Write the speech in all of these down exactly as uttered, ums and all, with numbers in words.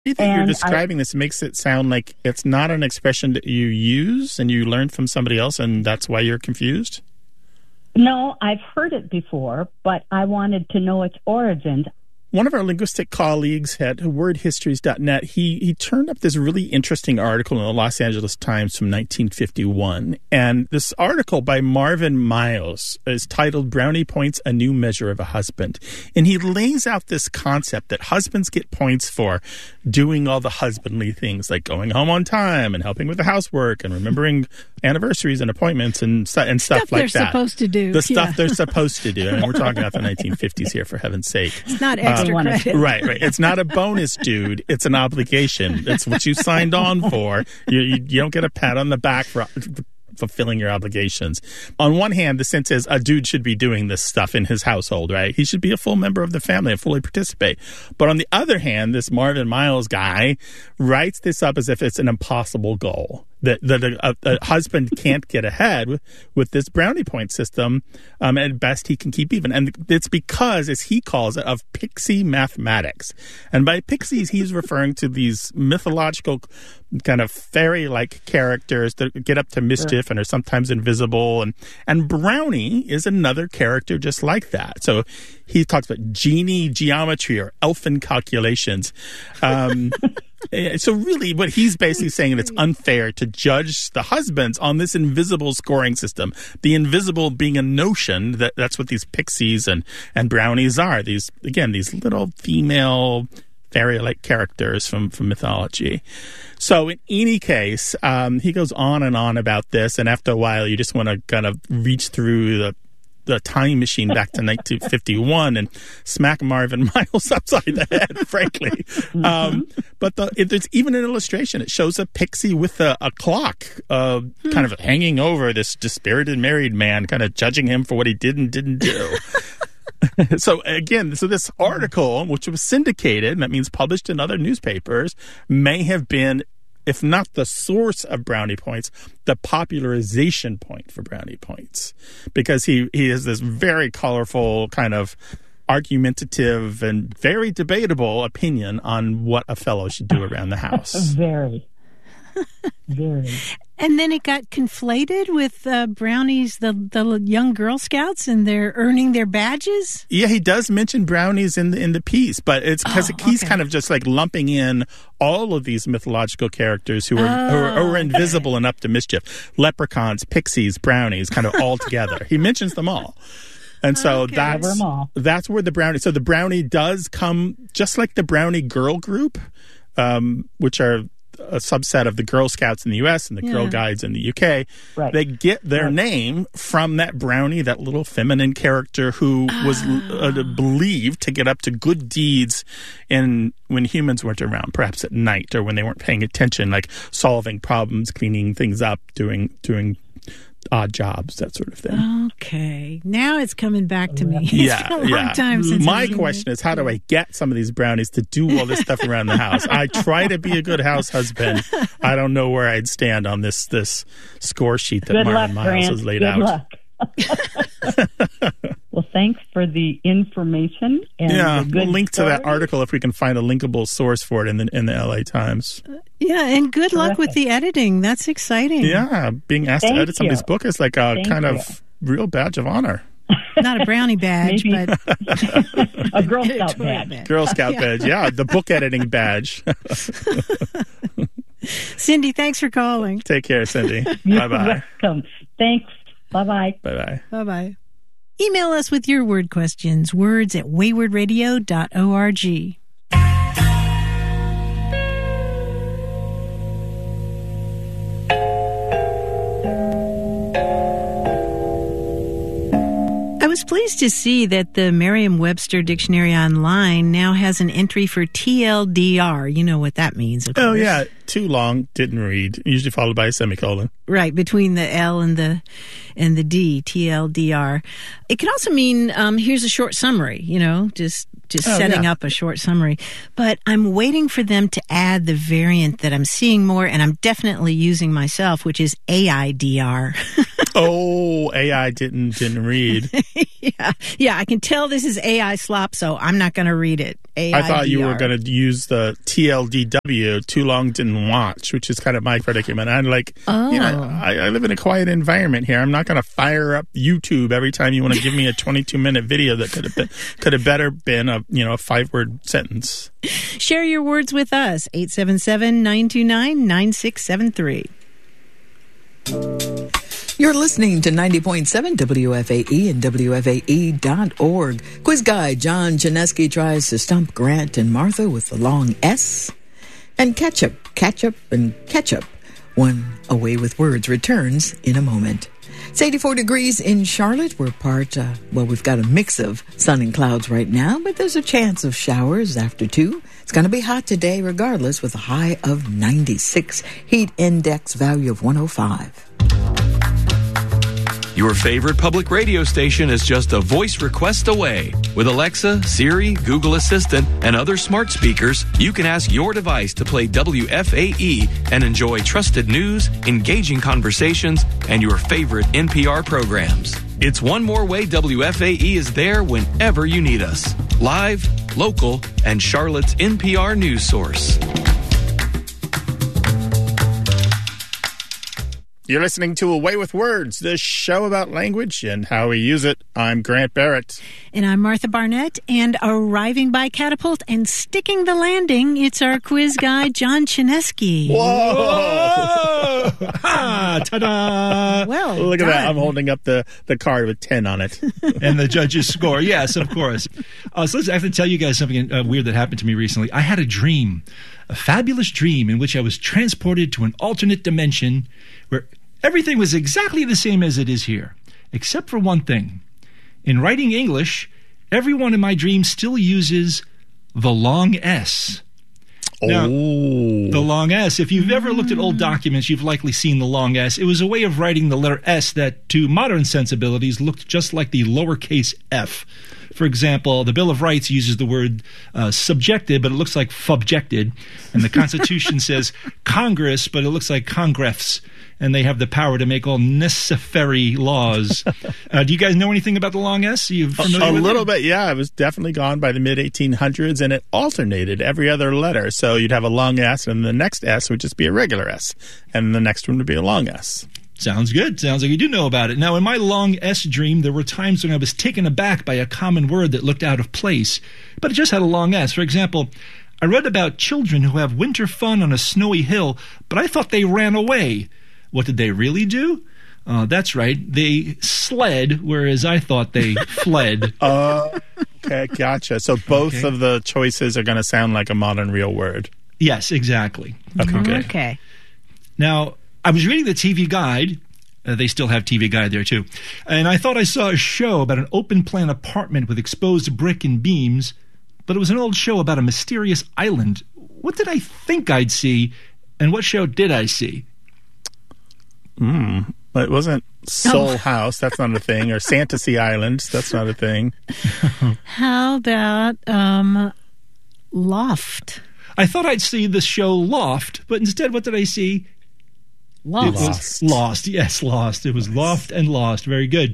You think you're describing I, this makes it sound like it's not an expression that you use and you learned from somebody else, and that's why you're confused? No, I've heard it before, but I wanted to know its origins. One of our linguistic colleagues at word histories dot net, he, he turned up this really interesting article in the Los Angeles Times from nineteen fifty-one. And this article by Marvin Miles is titled Brownie Points, A New Measure of a Husband. And he lays out this concept that husbands get points for doing all the husbandly things, like going home on time and helping with the housework and remembering anniversaries and appointments and, stu- and stuff, stuff like they're that. supposed to do. The stuff yeah. they're supposed to do. I mean, we're talking about the nineteen fifties here, for heaven's sake. It's not extra uh, credit. Right, right. It's not a bonus, dude. It's an obligation. It's what you signed on for. You, you, you don't get a pat on the back for fulfilling your obligations. On one hand, the sense is a dude should be doing this stuff in his household, right? He should be a full member of the family and fully participate. But on the other hand, this Marvin Miles guy writes this up as if it's an impossible goal. That, that a, a husband can't get ahead with, with this brownie point system. Um, at best, he can keep even. And it's because, as he calls it, of pixie mathematics. And by pixies, he's referring to these mythological kind of fairy-like characters that get up to mischief and are sometimes invisible. And, and Brownie is another character just like that. So he talks about genie geometry or elfin calculations. Um So really what he's basically saying is it's unfair to judge the husbands on this invisible scoring system. The invisible being a notion that that's what these pixies and, and brownies are. These, again, these little female fairy-like characters from, from mythology. So in any case, um, he goes on and on about this. And after a while, you just want to kind of reach through the the time machine back to nineteen fifty-one and smack Marvin Miles upside the head, frankly. Mm-hmm. Um, but the, it, there's even an illustration. It shows a pixie with a, a clock uh, hmm. kind of hanging over this dispirited married man, kind of judging him for what he did and didn't do. So again, so this article, which was syndicated, and that means published in other newspapers, may have been, if not the source of brownie points, the popularization point for brownie points. Because he, he has this very colorful kind of argumentative and very debatable opinion on what a fellow should do around the house. Very. Very. And then it got conflated with uh, brownies, the the young Girl Scouts, and they're earning their badges. Yeah, he does mention brownies in the in the piece, but it's because oh, he's okay. kind of just like lumping in all of these mythological characters who are, oh, who, are who are okay. invisible and up to mischief. Leprechauns, pixies, brownies, kind of all together. He mentions them all. And so okay. that's that's where the brownie. So the brownie does come just like the brownie girl group, um, which are a subset of the Girl Scouts in the U S and the yeah. Girl Guides in the U K. Right. They get their right. name from that brownie, that little feminine character who oh. was uh, believed to get up to good deeds in when humans weren't around, perhaps at night or when they weren't paying attention, like solving problems, cleaning things up, doing doing odd jobs, that sort of thing. Okay. Now it's coming back to me. Yeah, it's been a long yeah. time since My I've question it. is, how do I get some of these brownies to do all this stuff around the house? I try to be a good house husband. I don't know where I'd stand on this this score sheet that good Marvin luck, Miles Grant. has laid good out. Luck. Well, thanks for the information. And yeah, the good we'll link story. to that article if we can find a linkable source for it in the in the L A Times. Yeah, and good luck Terrific. with the editing. That's exciting. Yeah, being asked Thank to edit somebody's you. book is like a Thank kind you. of real badge of honor. Not a brownie badge, Maybe. but A Girl Scout badge. badge. Girl Scout yeah. badge, yeah, the book editing badge. Cindy, thanks for calling. Take care, Cindy. You're Bye-bye. welcome. Thanks. Bye-bye. Bye-bye. Bye-bye. Email us with your word questions, words at wayward radio dot org. I was pleased to see that the Merriam-Webster Dictionary Online now has an entry for T L D R. You know what that means, of Oh, course. yeah. Too long, didn't read. Usually followed by a semicolon. Right, between the L and the and the D, T L D R. It can also mean, um, here's a short summary, you know, just just Oh, setting yeah. up a short summary. But I'm waiting for them to add the variant that I'm seeing more, and I'm definitely using myself, which is A I D R. Oh, A I didn't didn't read. yeah, yeah. I can tell this is A I slop, so I'm not going to read it. A I D R. I thought you were going to use the T L D W, too long didn't watch, which is kind of my predicament. I'm like, oh. you know, I, I live in a quiet environment here. I'm not going to fire up YouTube every time you want to give me a twenty-two minute video that could have been, could have better been a, you know, a five word sentence. Share your words with us. eight seven seven, nine two nine, nine six seven three. You're listening to ninety point seven W F A E and W F A E dot org. Quiz guy John Chaneski tries to stump Grant and Martha with the long S. And ketchup, ketchup, and ketchup. One Away with Words returns in a moment. It's eighty-four degrees in Charlotte. We're part, uh, well, we've got a mix of sun and clouds right now, but there's a chance of showers after two. It's going to be hot today regardless, with a high of ninety-six. Heat index value of one oh five. Your favorite public radio station is just a voice request away. With Alexa, Siri, Google Assistant, and other smart speakers, you can ask your device to play W F A E and enjoy trusted news, engaging conversations, and your favorite N P R programs. It's one more way W F A E is there whenever you need us. Live, local, and Charlotte's N P R news source. You're listening to Away with Words, the show about language and how we use it. I'm Grant Barrett. And I'm Martha Barnett. And arriving by catapult and sticking the landing, it's our quiz guy, John Chaneski. Whoa! Ha! Ta-da! Well, Look done. at that. I'm holding up the, the card with ten on it. And the judges score. Yes, of course. Uh, so let's, I have to tell you guys something uh, weird that happened to me recently. I had a dream, a fabulous dream in which I was transported to an alternate dimension where everything was exactly the same as it is here, except for one thing. In writing English, everyone in my dream still uses the long S. Now, oh. the long S. If you've ever looked at old documents, you've likely seen the long S. It was a way of writing the letter S that, to modern sensibilities, looked just like the lowercase f. For example, the Bill of Rights uses the word uh, subjected, but it looks like fubjected. And the Constitution says Congress, but it looks like congreffs. And they have the power to make all necessary laws. Uh, do you guys know anything about the long S? Are you familiar A with little it? bit, yeah. It was definitely gone by the mid eighteen hundreds, and it alternated every other letter. So you'd have a long S, and the next S would just be a regular S, and the next one would be a long S. Sounds good. Sounds like you do know about it. Now, in my long S dream, there were times when I was taken aback by a common word that looked out of place, but it just had a long S. For example, I read about children who have winter fun on a snowy hill, but I thought they ran away. What did they really do? Uh, that's right. They sled, whereas I thought they fled. Uh, okay, gotcha. So both Okay. of the choices are going to sound like a modern real word. Yes, exactly. Okay, good. Okay. Now, I was reading the T V Guide. Uh, they still have T V Guide there, too. And I thought I saw a show about an open-plan apartment with exposed brick and beams, but it was an old show about a mysterious island. What did I think I'd see, and what show did I see? Hmm. It wasn't Soul Oh. House. That's not a thing. Or Fantasy Island. That's not a thing. How about um, Loft? I thought I'd see the show Loft, but instead, what did I see? Lost. It was Lost. Lost. Yes, Lost. It was Loft and Lost. Very good.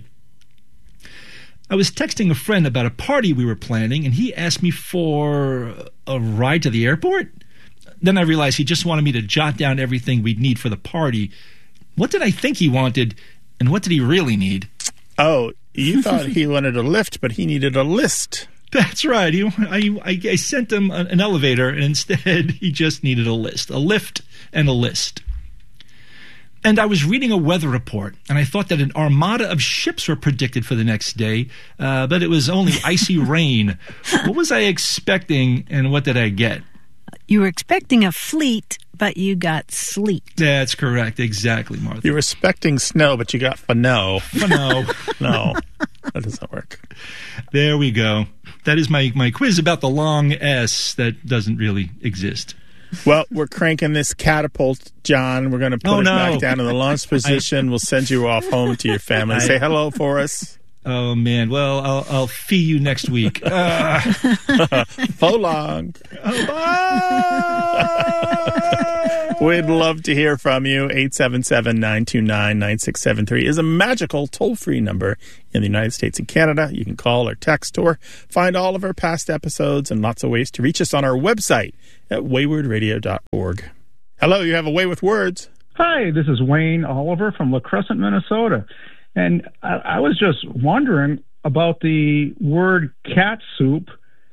I was texting a friend about a party we were planning, and he asked me for a ride to the airport. Then I realized he just wanted me to jot down everything we'd need for the party. What did I think he wanted, and what did he really need? Oh, you thought he wanted a lift, but he needed a list. That's right. He, I, I, I sent him an, an elevator, and instead he just needed a list, a lift and a list. And I was reading a weather report, and I thought that an armada of ships were predicted for the next day, uh, but it was only icy rain. What was I expecting, and what did I get? You were expecting a fleet, but you got sleet. That's correct. Exactly, Martha. You were expecting snow, but you got fano. Oh, no. No, that doesn't work. There we go. That is my, my quiz about the long S that doesn't really exist. Well, we're cranking this catapult, John. We're going to put Oh, it no. back down in the launch position. We'll send you off home to your family. I- Say hello for us. Oh, man. Well, I'll, I'll fee you next week. Uh, So long. oh, bye! We'd love to hear from you. eight seven seven, nine two nine, nine six seven three is a magical toll-free number in the United States and Canada. You can call or text or find all of our past episodes and lots of ways to reach us on our website at wayward radio dot org. Hello, you have a Way with Words. Hi, this is Wayne Oliver from La Crescent, Minnesota. And I, I was just wondering about the word cat soup,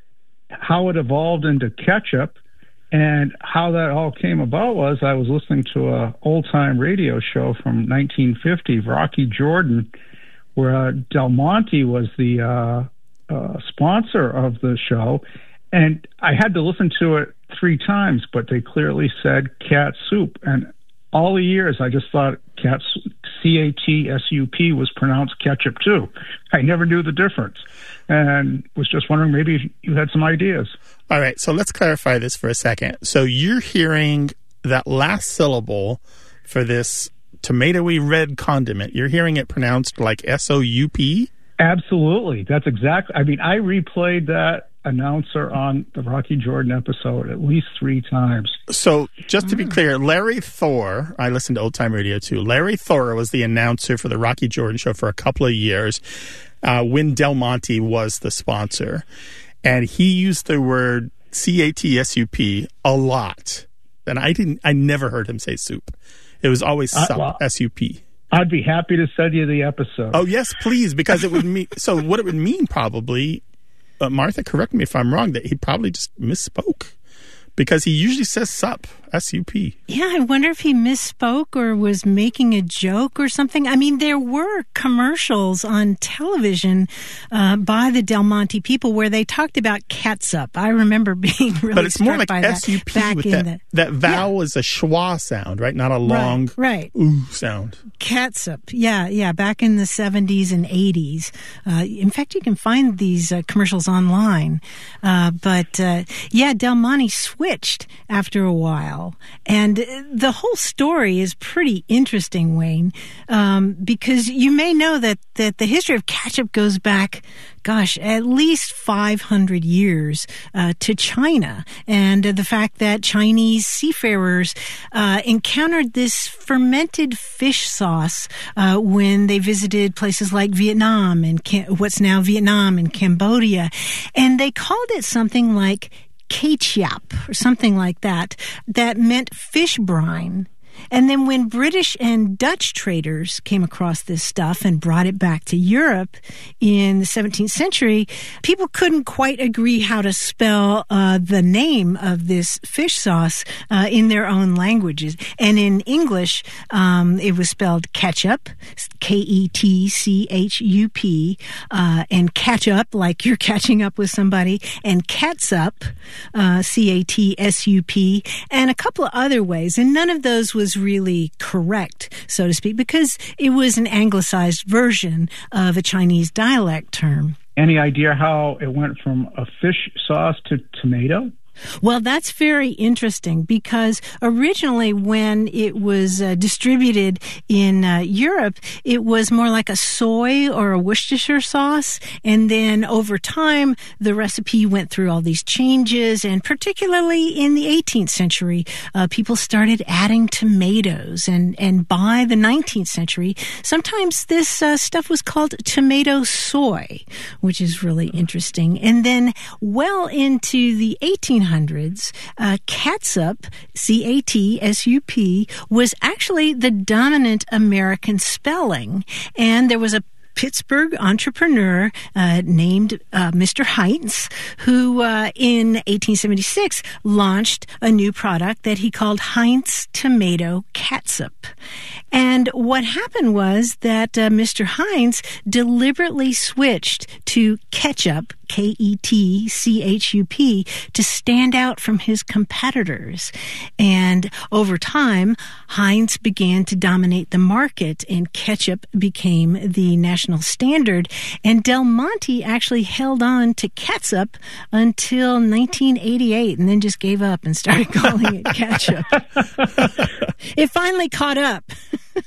how it evolved into ketchup, and how that all came about was I was listening to a old-time radio show from nineteen fifty, Rocky Jordan, where uh, Del Monte was the uh, uh, sponsor of the show. And I had to listen to it three times, but they clearly said cat soup. And all the years, I just thought cat, C A T S U P was pronounced ketchup too. I never knew the difference, and was just wondering maybe you had some ideas. All right, so let's clarify this for a second. So you're hearing that last syllable for this tomatoey red condiment. You're hearing it pronounced like S O U P? Absolutely. That's exactly. I mean, I replayed that announcer on the Rocky Jordan episode at least three times. So just to be clear, Larry Thor, I listened to Old Time Radio too. Larry Thor was the announcer for the Rocky Jordan show for a couple of years uh, when Del Monte was the sponsor. And he used the word C A T S U P a lot. And I didn't, I never heard him say soup. It was always sup, uh, well, S U P. I'd be happy to send you the episode. Oh, yes, please, because it would mean, so what it would mean probably, uh, Martha, correct me if I'm wrong, that he probably just misspoke. Because he usually says sup, S U P. Yeah, I wonder if he misspoke or was making a joke or something. I mean, there were commercials on television uh, by the Del Monte people where they talked about catsup. I remember being really But it's more like by S U P that with back that, in the, that vowel yeah. is a schwa sound, right? Not a long right, right. ooh sound. Catsup, yeah, yeah, back in the seventies and eighties. Uh, in fact, you can find these uh, commercials online. Uh, but, uh, yeah, Del Monte switched after a while. And the whole story is pretty interesting, Wayne, um, because you may know that, that the history of ketchup goes back, gosh, at least five hundred years uh, to China. And uh, the fact that Chinese seafarers uh, encountered this fermented fish sauce uh, when they visited places like Vietnam and Cam- what's now Vietnam and Cambodia. And they called it something like ketchup or something like that, that meant fish brine. And then when British and Dutch traders came across this stuff and brought it back to Europe in the seventeenth century, people couldn't quite agree how to spell uh, the name of this fish sauce uh, in their own languages. And in English, um, it was spelled ketchup, K E T C H U P, uh, and catch up, like you're catching up with somebody, and catsup, uh, C A T S U P, and a couple of other ways. And none of those was was really correct, so to speak, because it was an anglicized version of a Chinese dialect term. Any idea how it went from a fish sauce to tomato? Well, that's very interesting because originally when it was uh, distributed in uh, Europe, it was more like a soy or a Worcestershire sauce. And then over time, the recipe went through all these changes. And particularly in the eighteenth century, uh, people started adding tomatoes. And, and by the nineteenth century, sometimes this uh, stuff was called tomato soy, which is really interesting. And then well into the eighteen hundreds, uh, catsup, C A T S U P, was actually the dominant American spelling. And there was a Pittsburgh entrepreneur uh, named uh, Mister Heinz, who uh, in eighteen seventy-six launched a new product that he called Heinz Tomato Catsup. And what happened was that uh, Mister Heinz deliberately switched to ketchup, K E T C H U P, to stand out from his competitors. And over time, Heinz began to dominate the market, and ketchup became the national standard. And Del Monte actually held on to catsup until nineteen eighty-eight, and then just gave up and started calling it ketchup. It finally caught up.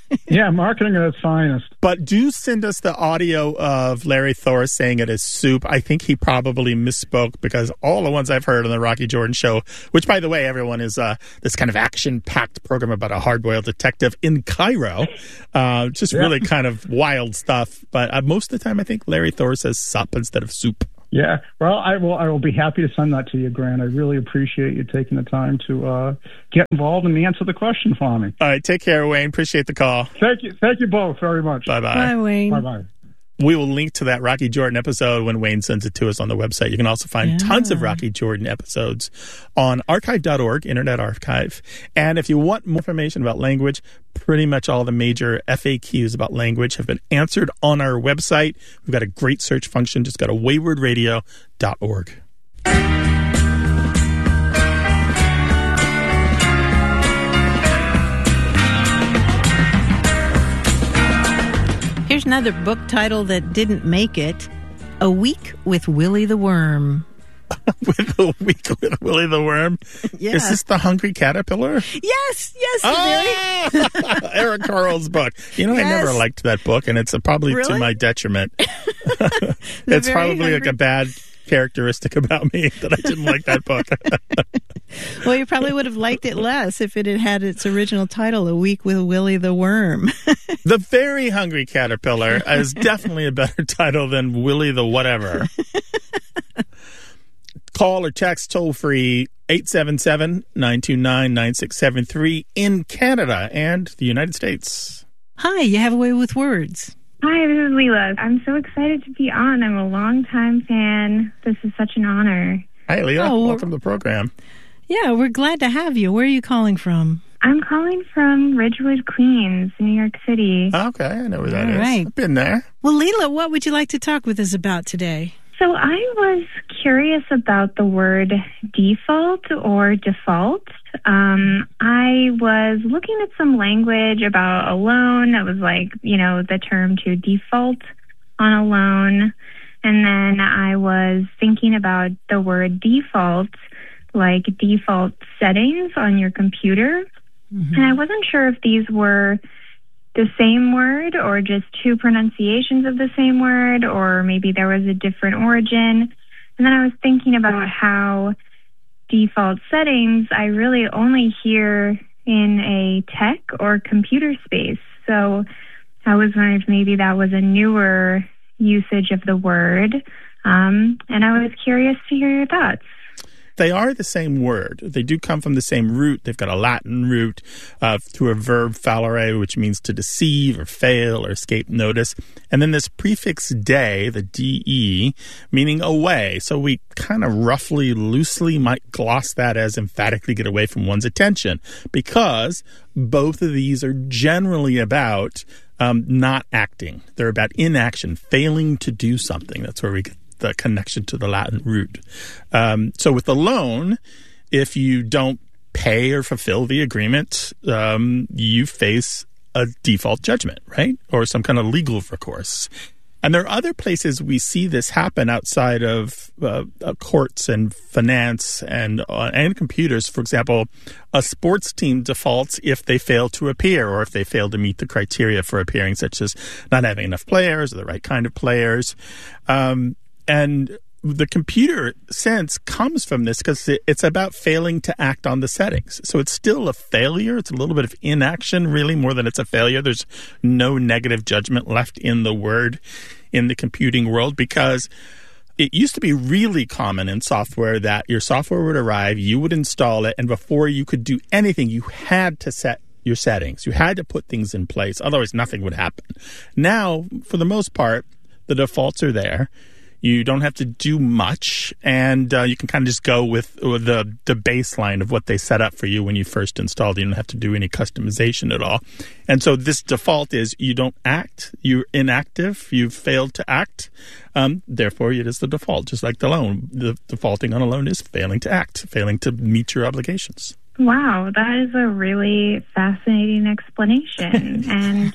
Yeah, marketing at its finest. But do send us the audio of Larry Thor saying it is soup. I think he probably misspoke because all the ones I've heard on the Rocky Jordan Show, which, by the way, everyone is uh, this kind of action-packed program about a hard-boiled detective in Cairo. Uh, just yeah. really kind of wild stuff. But uh, most of the time, I think Larry Thor says sup instead of soup. Yeah, well, I will. I will be happy to send that to you, Grant. I really appreciate you taking the time to uh, get involved and answer the question for me. All right, take care, Wayne. Appreciate the call. Thank you. Thank you both very much. Bye bye. Bye, Wayne. Bye bye. We will link to that Rocky Jordan episode when Wayne sends it to us on the website. You can also find yeah. tons of Rocky Jordan episodes on archive dot org, Internet Archive. And if you want more information about language, pretty much all the major F A Qs about language have been answered on our website. We've got a great search function. Just go to wayward radio dot org. Here's another book title that didn't make it. A Week with Willie the Worm. With a week with Willie the Worm? Yeah. Is this The Hungry Caterpillar? Yes, yes. Oh! Eric Carle's book. You know, yes. I never liked that book, and it's probably really? to my detriment. It's probably hungry. like a bad characteristic about me that I didn't like that book. Well, you probably would have liked it less if it had had its original title, A Week with Willie the Worm. The Very Hungry Caterpillar is definitely a better title than Willie the Whatever. Call or text toll-free eight seven seven, nine two nine, nine six seven three in Canada and the United States. Hi, you have a way with words. Hi, this is Leela. I'm so excited to be on. I'm a longtime fan. This is such an honor. Hi, Leela. Oh, welcome to the program. Yeah, we're glad to have you. Where are you calling from? I'm calling from Ridgewood, Queens, New York City. Okay, I know where that All is. right. I've been there. Well, Leela, what would you like to talk with us about today? So I was curious about the word default or default. Um, I was looking at some language about a loan that was like, you know, the term to default on a loan. And then I was thinking about the word default, like default settings on your computer. Mm-hmm. And I wasn't sure if these were the same word or just two pronunciations of the same word, or maybe there was a different origin. And then I was thinking about how default settings I really only hear in a tech or computer space. So I was wondering if maybe that was a newer usage of the word. Um, and I was curious to hear your thoughts. They are the same word. They do come from the same root. They've got a Latin root uh, to a verb fallere, which means to deceive or fail or escape notice. And then this prefix de, the de, meaning away. So we kind of roughly, loosely might gloss that as emphatically get away from one's attention, because both of these are generally about um, not acting. They're about inaction, failing to do something. That's where we get the connection to the Latin root. Um, so with the loan, if you don't pay or fulfill the agreement, um, you face a default judgment, right? Or some kind of legal recourse. And there are other places we see this happen outside of uh, uh, courts and finance and uh, and computers. For example, a sports team defaults if they fail to appear or if they fail to meet the criteria for appearing, such as not having enough players or the right kind of players. Um, And the computer sense comes from this because it's about failing to act on the settings. So it's still a failure. It's a little bit of inaction, really, more than it's a failure. There's no negative judgment left in the word in the computing world, because it used to be really common in software that your software would arrive, you would install it, and before you could do anything, you had to set your settings. You had to put things in place. Otherwise, nothing would happen. Now, for the most part, the defaults are there. You don't have to do much, and uh, you can kind of just go with, with the, the baseline of what they set up for you when you first installed. You don't have to do any customization at all. And so this default is you don't act, you're inactive, you've failed to act. Um, therefore, it is the default, just like the loan. The defaulting on a loan is failing to act, failing to meet your obligations. Wow, that is a really fascinating explanation. And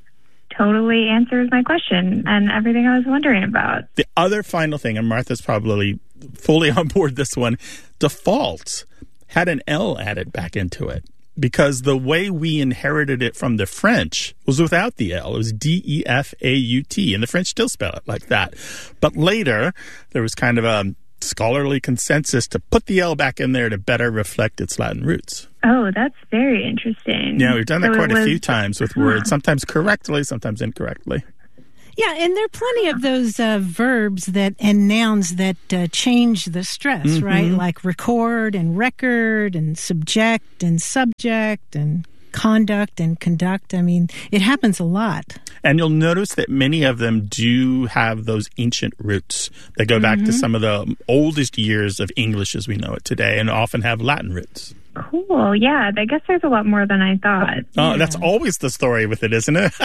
totally answers my question and everything I was wondering about. The other final thing, and Martha's probably fully on board this one, default had an L added back into it. because the way we inherited it from the French was without the L. It was D E F A U T, and the French still spell it like that. But later, there was kind of a scholarly consensus to put the L back in there to better reflect its Latin roots. Oh, that's very interesting. Yeah, we've done that So quite it a was- few times with words, sometimes correctly, sometimes incorrectly. Yeah, and there are plenty of those uh, verbs that and nouns that uh, change the stress, Mm-hmm. right? Like record and record and subject and subject and conduct and conduct. I mean, it happens a lot. And you'll notice that many of them do have those ancient roots that go back to some of the oldest years of English as we know it today, and often have Latin roots. Cool. Yeah, I guess there's a lot more than I thought. Oh, that's always the story with it, isn't it?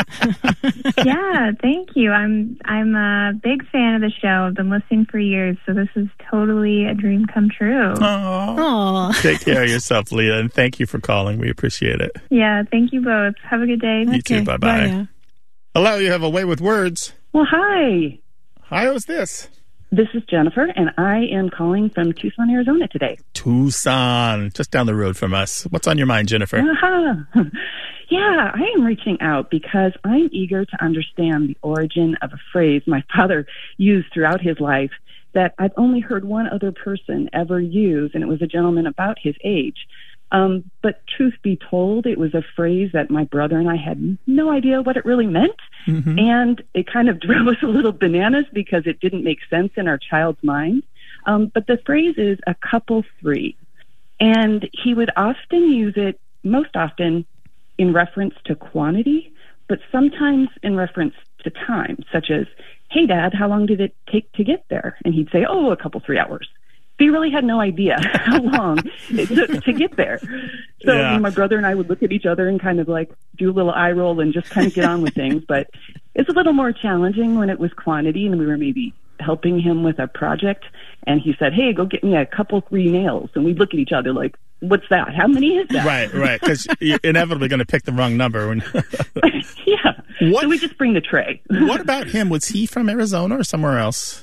Yeah, thank you. I'm I'm a big fan of the show. I've been listening for years, so this is totally a dream come true. Aw. Oh, Take care of yourself, Leah, and thank you for calling. We appreciate it. Yeah, thank you both. Have a good day. You too. Bye-bye. now. Hello, you have a way with words. Well, hi. Hi, who's this? This is Jennifer, and I am calling from Tucson, Arizona today. Tucson, just down the road from us. What's on your mind, Jennifer? Uh-huh. Yeah, I am reaching out because I'm eager to understand the origin of a phrase my father used throughout his life that I've only heard one other person ever use, and it was a gentleman about his age. Um, but truth be told, it was a phrase that my brother and I had no idea what it really meant. Mm-hmm. And it kind of drove us a little bananas because it didn't make sense in our child's mind. Um, but the phrase is a couple three. And he would often use it, most often, in reference to quantity, but sometimes in reference to time, such as, hey, Dad, how long did it take to get there? And he'd say, oh, a couple, three hours. He really had no idea how long it took to get there. So Yeah. you know, my brother and I would look at each other and kind of like do a little eye roll and just kind of get on with things. But it's a little more challenging when it was quantity and we were maybe helping him with a project. And he said, hey, go get me a couple, three nails. And we'd look at each other like, what's that? How many is that? Right, right, because you're inevitably going to pick the wrong number. When Yeah. What- So we just bring the tray. What about him? Was he from Arizona or somewhere else?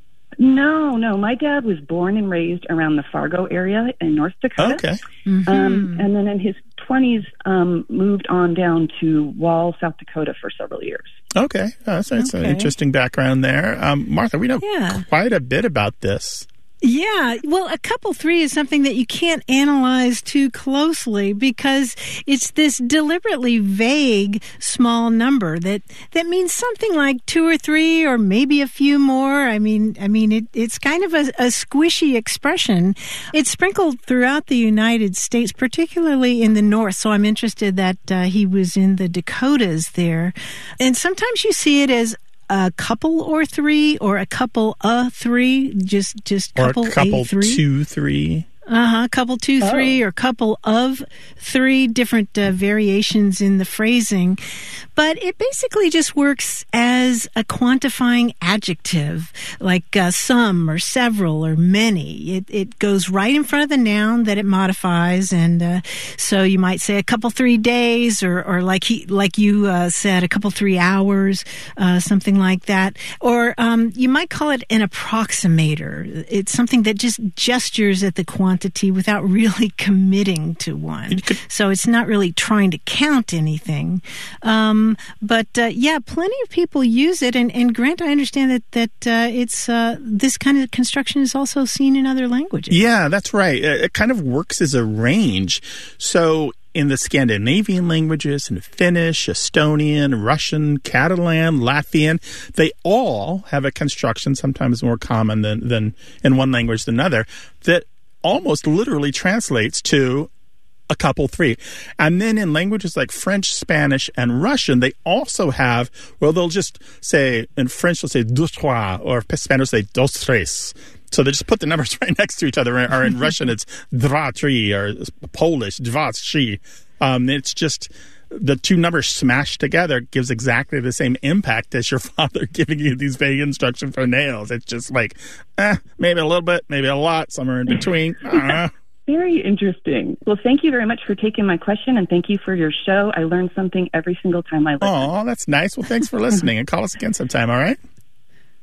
No, no. My dad was born and raised around the Fargo area in North Dakota. Okay. Um, and then in his twenties, um, moved on down to Wall, South Dakota for several years. Okay. Uh, so it's an Okay. interesting background there. Um, Martha, we know Yeah. quite a bit about this. Yeah, well, a couple three is something that you can't analyze too closely because it's this deliberately vague small number that, that means something like two or three or maybe a few more. I mean, I mean, it, it's kind of a, a squishy expression. It's sprinkled throughout the United States, particularly in the North. So I'm interested that uh, he was in the Dakotas there. And sometimes you see it as a couple or three, or a couple a three, just just couple, or a couple a three. two, three. Uh-huh, couple two, three, or couple of three, different uh, variations in the phrasing. But it basically just works as a quantifying adjective, like uh, some or several or many. It, it goes right in front of the noun that it modifies, and uh, so you might say a couple three days, or, or like he, like you uh, said, a couple three hours, uh, something like that. Or um, you might call it an approximator. It's something that just gestures at the quantity without really committing to one. So it's not really trying to count anything. Um, but uh, yeah, plenty of people use it. And, and Grant, I understand that that uh, it's uh, this kind of construction is also seen in other languages. Yeah, that's right. It, it kind of works as a range. So in the Scandinavian languages, in Finnish, Estonian, Russian, Catalan, Latvian, they all have a construction, sometimes more common than, than in one language than another, that almost literally translates to a couple three. And then in languages like French, Spanish, and Russian, they also have, well, they'll just say, in French, they'll say deux, trois, or Spanish, they dos, tres. So they just put the numbers right next to each other. Or in Russian, it's dva, tri, or Polish, dva, trzy. Um, it's just the two numbers smashed together gives exactly the same impact as your father giving you these vague instructions for nails. It's just like, eh, maybe a little bit, maybe a lot, somewhere in between. Uh. Very interesting. Well, thank you very much for taking my question, and thank you for your show. I learn something every single time I listen. Oh, that's nice. Well, thanks for listening, and call us again sometime, all right?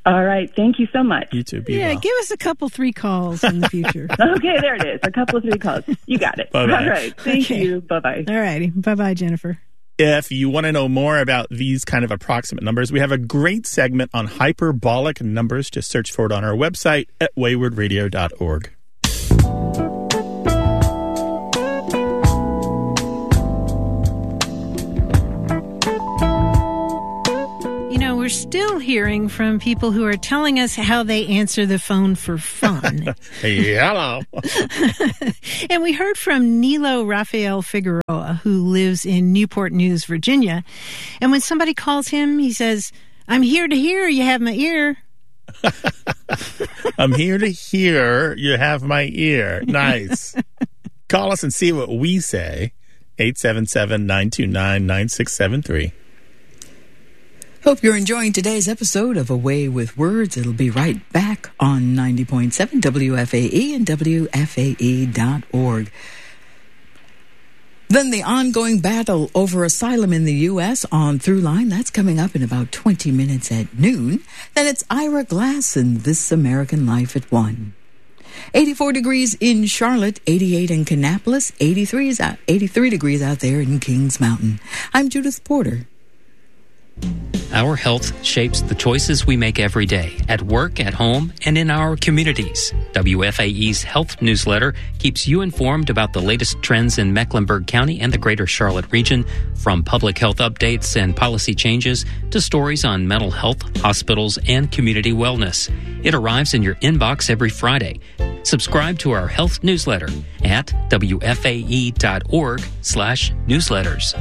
All right. Thank you so much. You too. Be yeah, well. give us a couple, three calls in the future. Okay, there it is. A couple of three calls. You got it. Bye-bye. All right. Thank Okay. you. Bye-bye. All righty. Bye-bye, Jennifer. If you want to know more about these kind of approximate numbers, we have a great segment on hyperbolic numbers. Just search for it on our website at wayward radio dot org. You know, we're still hearing from people who are telling us how they answer the phone for fun. Hey, hello. And we heard from Nilo Rafael Figueroa, who lives in Newport News, Virginia. And when somebody calls him, he says, "I'm here to hear you have my ear." I'm here to hear you have my ear. Nice. Call us and see what we say. eight seven seven, nine two nine, nine six seven three. Hope you're enjoying today's episode of A Way with Words. It'll be right back on ninety point seven W F A E and W F A E dot org. Then the ongoing battle over asylum in the U S on Throughline. That's coming up in about twenty minutes at noon. Then it's Ira Glass and This American Life at one. eighty-four degrees in Charlotte, eighty-eight in Kannapolis, eighty-three, is out, eighty-three degrees out there in Kings Mountain. I'm Judith Porter. Our health shapes the choices we make every day, at work, at home, and in our communities. W F A E's health newsletter keeps you informed about the latest trends in Mecklenburg County and the greater Charlotte region, from public health updates and policy changes to stories on mental health, hospitals, and community wellness. It arrives in your inbox every Friday. Subscribe to our health newsletter at W F A E dot org slash newsletters.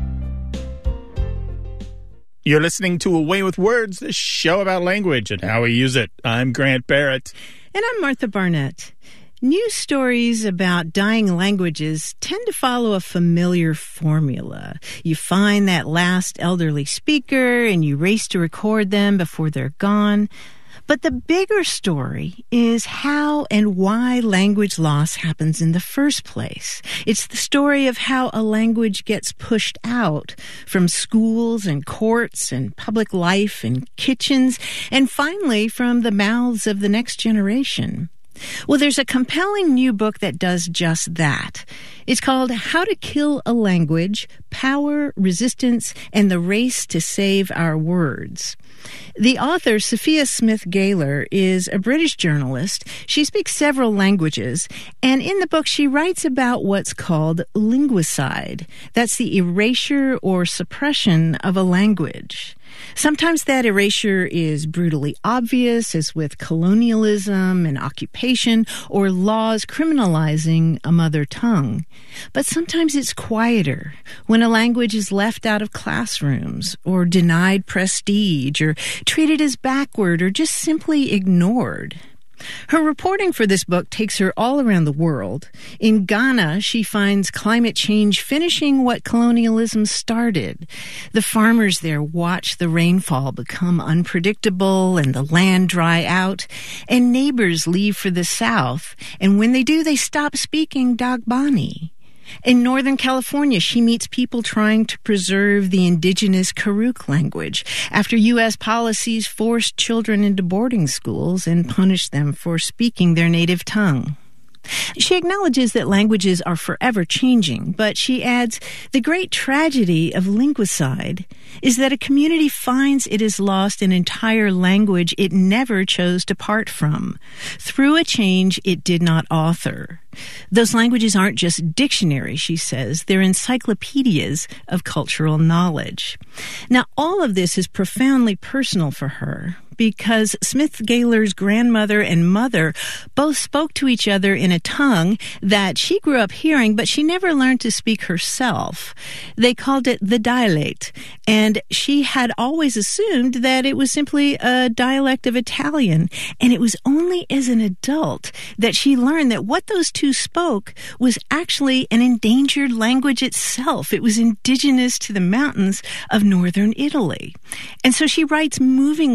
You're listening to A Way with Words, the show about language and how we use it. I'm Grant Barrett. And I'm Martha Barnett. News stories about dying languages tend to follow a familiar formula. You find that last elderly speaker and you race to record them before they're gone. But the bigger story is how and why language loss happens in the first place. It's the story of how a language gets pushed out from schools and courts and public life and kitchens, and finally from the mouths of the next generation. Well, there's a compelling new book that does just that. It's called How to Kill a Language, Power, Resistance, and the Race to Save Our Words. The author, Sophia Smith-Gaylor, is a British journalist. She speaks several languages, and in the book she writes about what's called linguicide. That's the erasure or suppression of a language. Sometimes that erasure is brutally obvious, as with colonialism and occupation, or laws criminalizing a mother tongue. But sometimes it's quieter, when a language is left out of classrooms, or denied prestige, or treated as backward, or just simply ignored. Her reporting for this book takes her all around the world. In Ghana, she finds climate change finishing what colonialism started. The farmers there watch the rainfall become unpredictable and the land dry out, and neighbors leave for the south, and when they do, they stop speaking Dagbani. In Northern California, she meets people trying to preserve the indigenous Karuk language after U S policies forced children into boarding schools and punished them for speaking their native tongue. She acknowledges that languages are forever changing, but she adds, the great tragedy of linguicide is that a community finds it has lost an entire language it never chose to part from, through a change it did not author. Those languages aren't just dictionaries, she says. They're encyclopedias of cultural knowledge. Now, all of this is profoundly personal for her, because Smith-Gaylor's grandmother and mother both spoke to each other in a tongue that she grew up hearing, but she never learned to speak herself. They called it the dialect, and she had always assumed that it was simply a dialect of Italian, and it was only as an adult that she learned that what those two spoke was actually an endangered language itself. It was indigenous to the mountains of northern Italy. And so she writes movingly about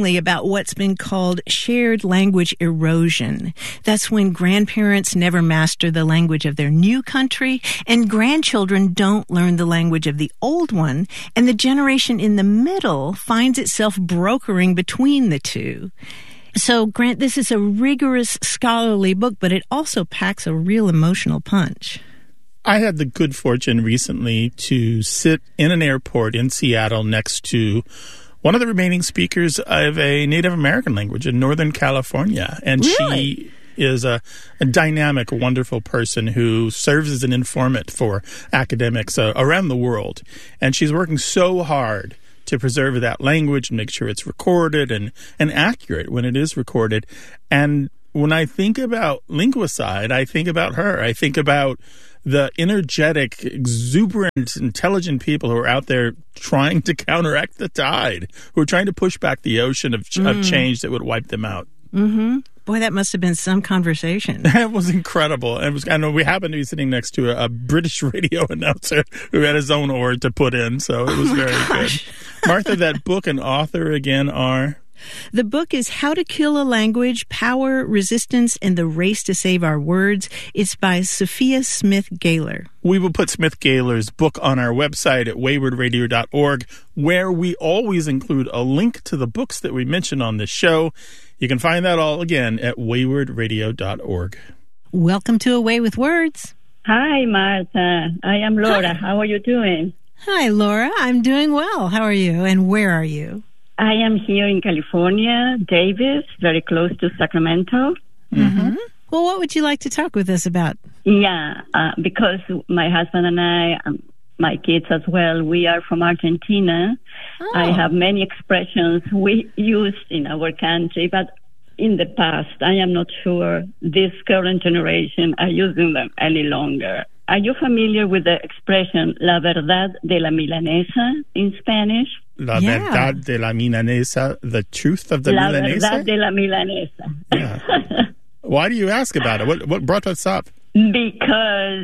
what's been called shared language erosion. That's when grandparents never master the language of their new country and grandchildren don't learn the language of the old one, and the generation in the middle finds itself brokering between the two. So, Grant, this is a rigorous scholarly book, but it also packs a real emotional punch. I had the good fortune recently to sit in an airport in Seattle next to one of the remaining speakers of a Native American language in Northern California. And really? she is a, a dynamic, wonderful person who serves as an informant for academics uh, around the world. And she's working so hard to preserve that language and make sure it's recorded and, and accurate when it is recorded. And when I think about linguicide, I think about her. I think about the energetic, exuberant, intelligent people who are out there trying to counteract the tide, who are trying to push back the ocean of, mm. of change that would wipe them out. Mm-hmm. Boy, that must have been some conversation. It was incredible. It was, I know we happened to be sitting next to a, a British radio announcer who had his own word to put in, so it was oh very gosh. good. Martha, that book and author again are? The book is How to Kill a Language, Power, Resistance, and the Race to Save Our Words. It's by Sophia Smith Gaylor. We will put Smith Gaylor's book on our website at wayward radio dot org, where we always include a link to the books that we mentioned on this show. You can find that all again at wayward radio dot org. Welcome to A Way with Words. Hi, Martha. I am Laura. Hi. How are you doing? Hi, Laura. I'm doing well. How are you? And where are you? I am here in California, Davis, very close to Sacramento. Mm-hmm. Well, what would you like to talk with us about? Yeah, uh, because my husband and I, um, my kids as well, we are from Argentina. Oh. I have many expressions we use in our country, but in the past, I am not sure this current generation are using them any longer. Are you familiar with the expression La verdad de la milanesa in Spanish? La yeah. verdad de la milanesa, the truth of the la milanesa? La verdad de la milanesa. Yeah. Why do you ask about it? What, what brought this up? Because,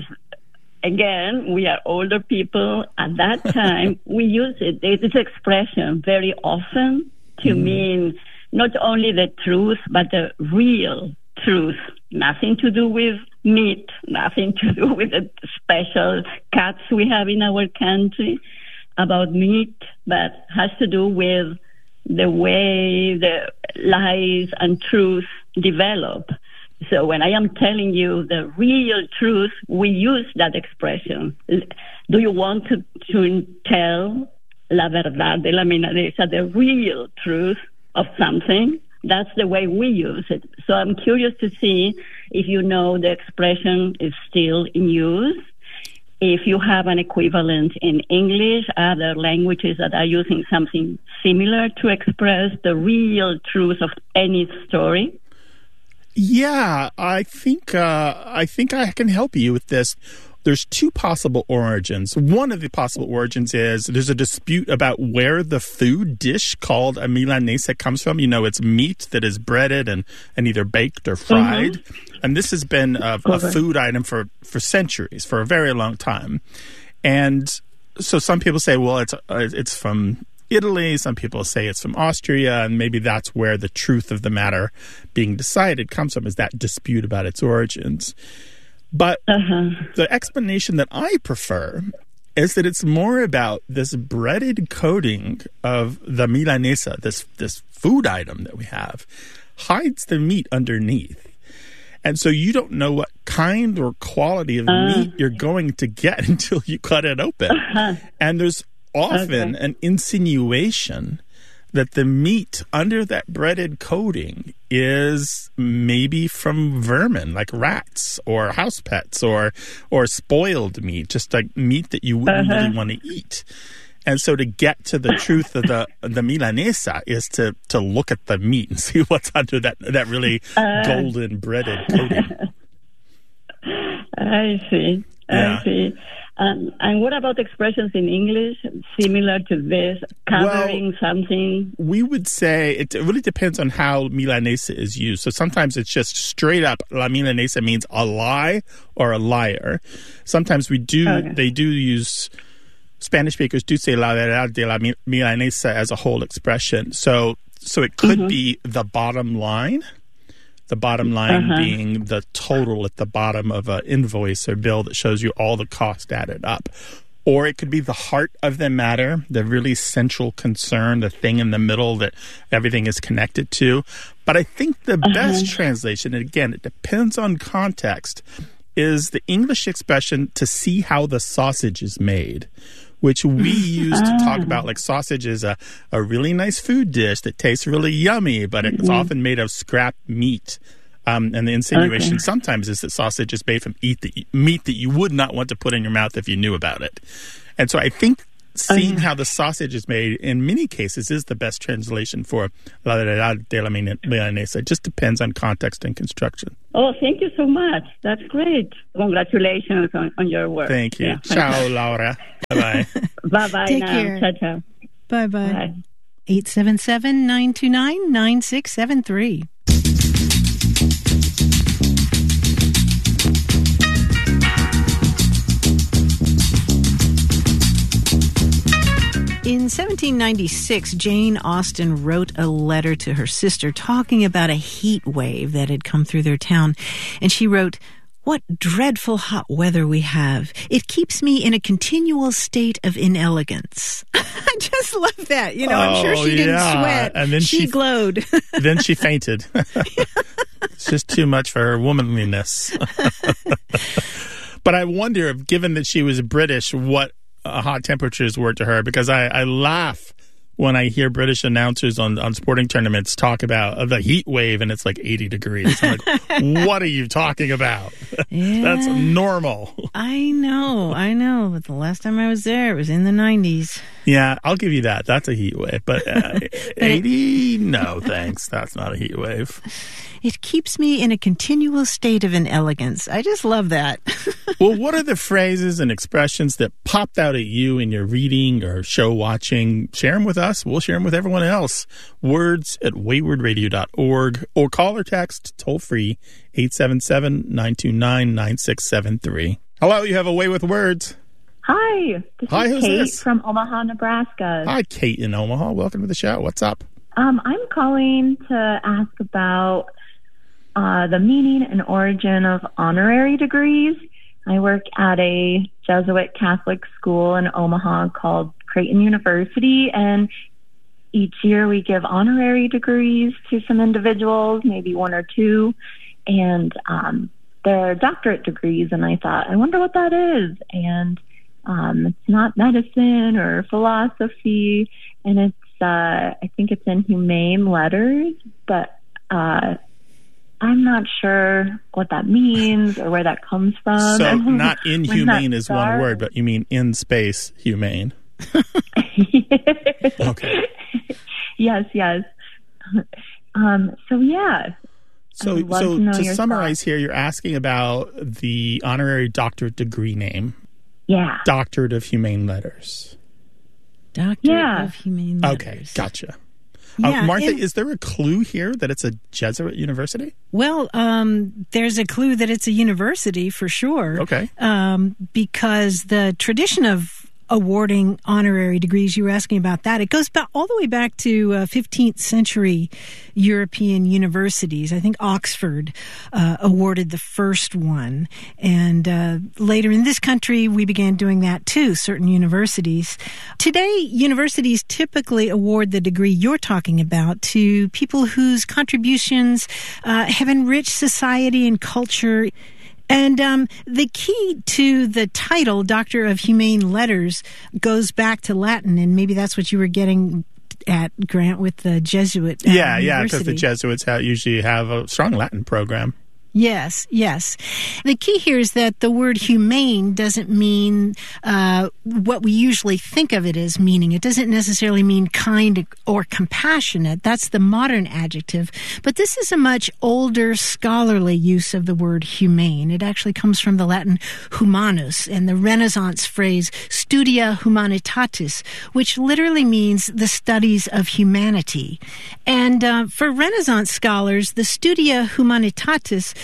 again, we are older people. At that time, we use it, this expression very often to mm. mean not only the truth, but the real truth. Nothing to do with meat, nothing to do with the special cuts we have in our country about meat, but has to do with the way the lies and truth develop. So when I am telling you the real truth, we use that expression. Do you want to, to tell la verdad de la milanesa, the real truth of something? That's the way we use it. So I'm curious to see if you know the expression is still in use, if you have an equivalent in English, other languages that are using something similar to express the real truth of any story. Yeah, I think uh, I think I can help you with this. There's two possible origins. One of the possible origins is there's a dispute about where the food dish called a milanesa comes from. You know, it's meat that is breaded and, and either baked or fried. Mm-hmm. And this has been a, a food item for, for centuries, for a very long time. And so some people say, well, it's uh, it's from Italy. Some people say it's from Austria. And maybe that's where the truth of the matter being decided comes from, is that dispute about its origins. But uh-huh. the explanation that I prefer is that it's more about this breaded coating of the milanesa, this this food item that we have, hides the meat underneath. And so you don't know what kind or quality of uh, meat you're going to get until you cut it open. Uh-huh. And there's often okay. an insinuation that the meat under that breaded coating is maybe from vermin, like rats or house pets or or spoiled meat, just like meat that you wouldn't uh-huh. really want to eat. And so to get to the truth of the the milanesa is to, to look at the meat and see what's under that, that really uh, golden breaded coating. I see. Yeah. I see. Um, and what about expressions in English similar to this, covering well, something? We would say it really depends on how milanesa is used. So sometimes it's just straight up, la milanesa means a lie or a liar. Sometimes we do, okay. they do use, Spanish speakers do say la verdad de la milanesa as a whole expression. So So it could Mm-hmm. be the bottom line, the bottom line Uh-huh. being the total at the bottom of an invoice or bill that shows you all the cost added up. Or it could be the heart of the matter, the really central concern, the thing in the middle that everything is connected to. But I think the Uh-huh. best translation, and again, it depends on context, is the English expression to see how the sausage is made, which we use to talk about like sausage is a, a really nice food dish that tastes really yummy, but it's Mm-hmm. often made of scrap meat. Um, and the insinuation Okay. sometimes is that sausage is made from eat the, meat that you would not want to put in your mouth if you knew about it. And so I think seeing how the sausage is made in many cases is the best translation for la realidad de la milanesa. It just depends on context and construction. Oh, thank you so much. That's great. Congratulations on, on your work. Thank you. Yeah. Ciao, Laura. Bye-bye. Bye-bye Take now. care. Ciao, ciao. Bye-bye. Bye. eight seven seven, nine two nine, nine six seven three. In seventeen ninety-six, Jane Austen wrote a letter to her sister talking about a heat wave that had come through their town. And she wrote, "What dreadful hot weather we have. It keeps me in a continual state of inelegance." I just love that. You know, I'm sure Oh, she didn't yeah. sweat. And then she, she- glowed. Then she fainted. It's just too much for her womanliness. But I wonder, if, given that she was British, what uh, hot temperatures were to her, because I, I laugh when I hear British announcers on, on sporting tournaments talk about uh, the heat wave and it's like eighty degrees. I'm like, what are you talking about? Yeah. That's normal. I know, I know. But the last time I was there, it was in the nineties. Yeah, I'll give you that. That's a heat wave. But uh, eighty? No, thanks. That's not a heat wave. It keeps me in a continual state of inelegance. I just love that. Well, what are the phrases and expressions that popped out at you in your reading or show watching? Share them with us. We'll share them with everyone else. Words at wayward radio dot org or call or text toll free eight seven seven, nine two nine, nine six seven three. Hello, you have a way with words. Hi, this Hi, is who's Kate this? from Omaha, Nebraska. Hi, Kate in Omaha. Welcome to the show. What's up? Um, I'm calling to ask about uh, the meaning and origin of honorary degrees. I work at a Jesuit Catholic school in Omaha called Creighton University, and each year we give honorary degrees to some individuals, maybe one or two, and um, they're doctorate degrees. And I thought, I wonder what that is. And um, it's not medicine or philosophy, and it's uh, I think it's in humane letters, but uh, I'm not sure what that means or where that comes from. So not When inhumane that is one started. word, but you mean in space humane. Okay. Yes, yes. Um, so yeah. So, I'd love so to know to your summarize here, you're asking about the honorary doctorate degree name. Yeah. Doctorate of Humane Letters. Doctor Yeah. of Humane Okay, Letters. gotcha. Yeah, uh, Martha, and- is there a clue here that it's a Jesuit university? Well, um, there's a clue that it's a university for sure. Okay. Um, because the tradition of awarding honorary degrees, you were asking about that. It goes back all the way back to uh, fifteenth century European universities. I think Oxford uh, awarded the first one. And uh, later in this country, we began doing that too, certain universities. Today, universities typically award the degree you're talking about to people whose contributions uh, have enriched society and culture. And um, the key to the title, Doctor of Humane Letters, goes back to Latin, and maybe that's what you were getting at, Grant, with the Jesuit uh, yeah, yeah, because the university. Jesuits have, usually have a strong Latin program. Yes, yes. The key here is that the word humane doesn't mean uh, what we usually think of it as meaning. It doesn't necessarily mean kind or compassionate. That's the modern adjective. But this is a much older scholarly use of the word humane. It actually comes from the Latin humanus and the Renaissance phrase studia humanitatis, which literally means the studies of humanity. And uh, for Renaissance scholars, the studia humanitatis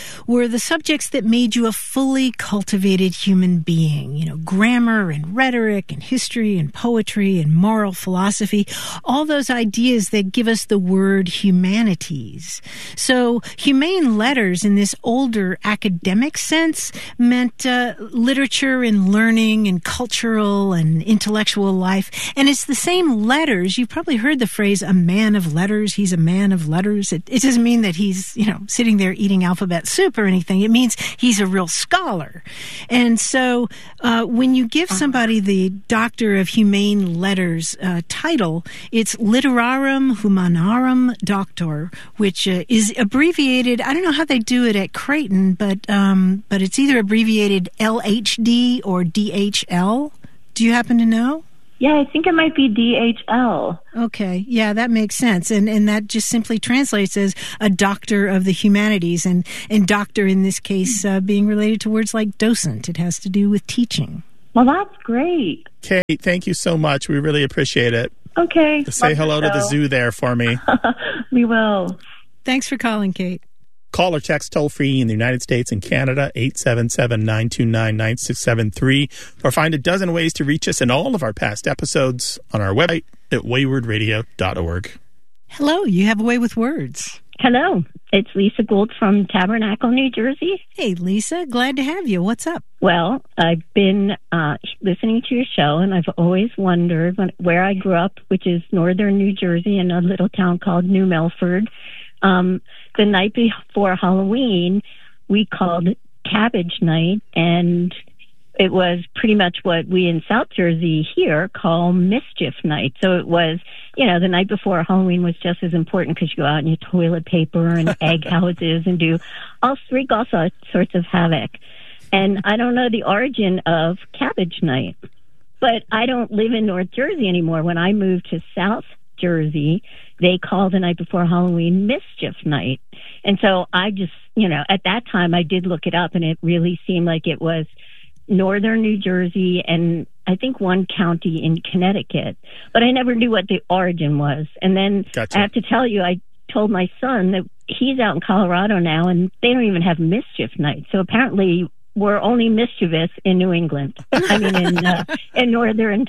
were the subjects that made you a fully cultivated human being. You know, grammar and rhetoric and history and poetry and moral philosophy, all those ideas that give us the word humanities. So humane letters in this older academic sense meant uh, literature and learning and cultural and intellectual life. And it's the same letters. You've probably heard the phrase, a man of letters. He's a man of letters. It, it doesn't mean that he's, you know, sitting there eating alphabet soup or anything. It means he's a real scholar. And so uh, when you give somebody the Doctor of Humane Letters uh, title, it's Literarum Humanarum Doctor, which uh, is abbreviated. I don't know how they do it at Creighton, but um, but it's either abbreviated L H D or D H L. Do you happen to know? Yeah, I think it might be D H L. Okay, yeah, that makes sense. And and that just simply translates as a doctor of the humanities, and, and doctor in this case uh, being related to words like docent. It has to do with teaching. Well, that's great. Kate, thank you so much. We really appreciate it. Okay. Say hello to the zoo there for me. We will. Thanks for calling, Kate. Call or text toll-free in the United States and Canada, eight seven seven, nine two nine, nine six seven three, or find a dozen ways to reach us in all of our past episodes on our website at wayward radio dot org. Hello, you have a way with words. Hello, it's Lisa Gould from Tabernacle, New Jersey. Hey, Lisa, glad to have you. What's up? Well, I've been uh, listening to your show, and I've always wondered when, where I grew up, which is northern New Jersey in a little town called New Milford. Um, the night before Halloween, we called Cabbage Night, and it was pretty much what we in South Jersey here call Mischief Night. So it was, you know, the night before Halloween was just as important because you go out in your toilet paper and egg houses and do all wreak all sorts of havoc. And I don't know the origin of Cabbage Night, but I don't live in North Jersey anymore. When I moved to South Jersey, they called the night before Halloween Mischief Night. And so I just, you know, at that time I did look it up, and it really seemed like it was northern New Jersey and I think one county in Connecticut. But I never knew what the origin was. And then Gotcha. I have to tell you, I told my son that he's out in Colorado now, and they don't even have Mischief Night. So apparently we're only mischievous in New England. I mean, in, uh, in northern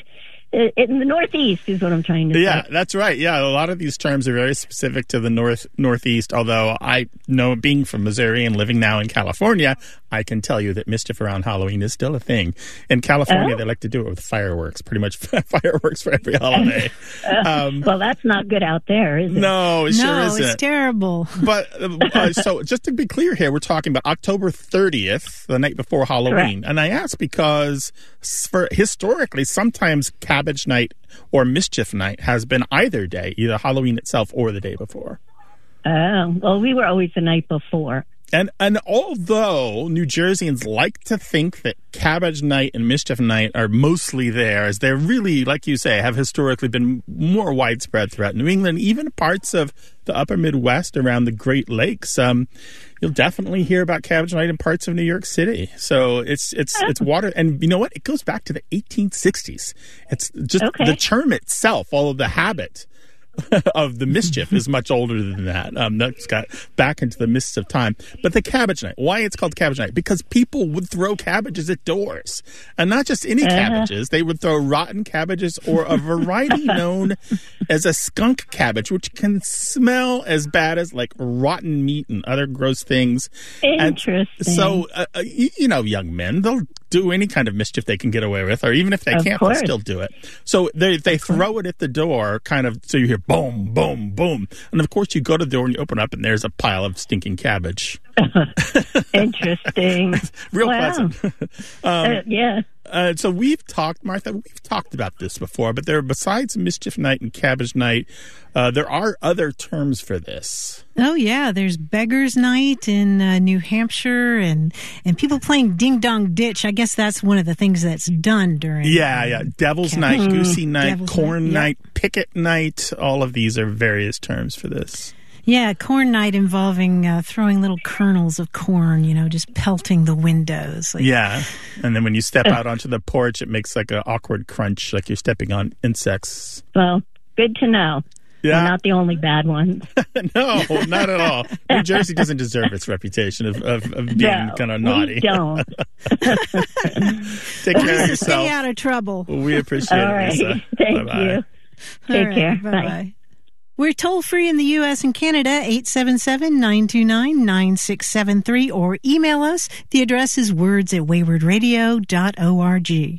in the Northeast is what I'm trying to Yeah, say. that's right. Yeah, a lot of these terms are very specific to the North Northeast, although I know, being from Missouri and living now in California, I can tell you that mischief around Halloween is still a thing. In California, Oh. they like to do it with fireworks, pretty much fireworks for every holiday. Um, Well, that's not good out there, is it? no, it no, sure isn't. it's terrible. But uh, so just to be clear here, we're talking about October thirtieth, the night before Halloween. Correct. And I ask because for historically, sometimes Cabbage Night or Mischief Night has been either day, either Halloween itself or the day before. Oh, well, we were always the night before. And and although New Jerseyans like to think that Cabbage Night and Mischief Night are mostly there, as they're really, like you say, have historically been more widespread throughout New England, even parts of the upper Midwest around the Great Lakes. Um, you'll definitely hear about Cabbage Night in parts of New York City. So it's it's it's water, and you know what? It goes back to the eighteen sixties. It's just Okay. the term itself, all of the habit of the mischief is much older than that. Um, that's got back into the mists of time. But the Cabbage Night, why it's called Cabbage Night? Because people would throw cabbages at doors. And not just any Uh-huh. cabbages. They would throw rotten cabbages or a variety known as a skunk cabbage, which can smell as bad as like rotten meat and other gross things. Interesting. And so, uh, uh, you, you know, young men, they'll do any kind of mischief they can get away with, or even if they Of can't, course. they'll still do it. So they they throw it at the door, kind of, so you hear boom, boom, boom. And of course, you go to the door and you open up, and there's a pile of stinking cabbage. Interesting. Real Wow. pleasant. um, Uh, yeah. uh, so we've talked, Martha, we've talked about this before, but there, besides Mischief Night and Cabbage Night, uh, there are other terms for this. Oh yeah, there's Beggar's Night in uh, New Hampshire, and and people playing Ding Dong Ditch. I guess that's one of the things that's done during. Yeah, yeah. Devil's Cabbage Night, Goosey Night, Devil's Corn Night, yeah. Night, Picket Night. All of these are various terms for this. Yeah, corn night involving uh, throwing little kernels of corn, you know, just pelting the windows. Like, Yeah. And then when you step out onto the porch, it makes like an awkward crunch, like you're stepping on insects. Well, good to know. Yeah. We're not the only bad ones. No, not at all. New Jersey doesn't deserve its reputation of, of, of being No, kind of naughty. we don't. Take care of yourself. Stay out of trouble. We appreciate All it, right. Lisa. Thank Bye-bye. you. Take All care. right, Bye. bye-bye. We're toll-free in the U S and Canada, eight seven seven, nine two nine, nine six seven three, or email us. The address is words at wayward radio dot org.